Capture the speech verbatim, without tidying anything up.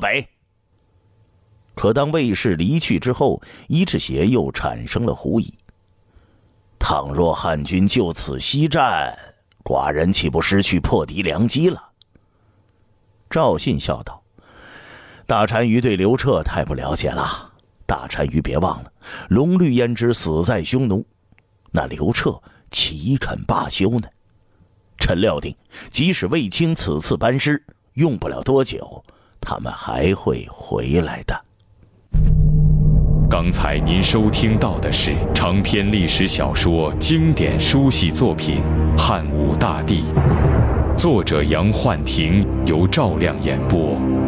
北。可当卫士离去之后，伊赤邪又产生了狐疑：倘若汉军就此西战，寡人岂不失去破敌良机了？赵信笑道：大单于对刘彻太不了解了。大单于别忘了，龙绿胭脂死在匈奴，那刘彻岂肯罢休呢？臣料定，即使卫青此次班师，用不了多久，他们还会回来的。 刚才您收听到的是长篇历史小说经典书系作品《汉武大帝》，作者杨焕廷，由赵亮演播。